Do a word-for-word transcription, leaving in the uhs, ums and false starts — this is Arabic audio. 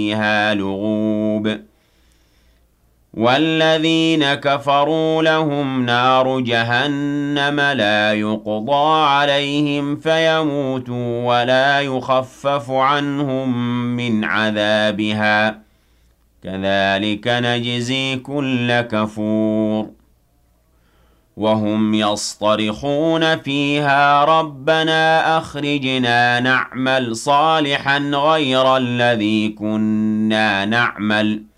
فيها لغوب والذين كفروا لهم نار جهنم لا يقضى عليهم فيموتوا ولا يخفف عنهم من عذابها كذلك نجزي كل كفور وهم يصطرخون فيها ربنا أخرجنا نعمل صالحا غير الذي كنا نعمل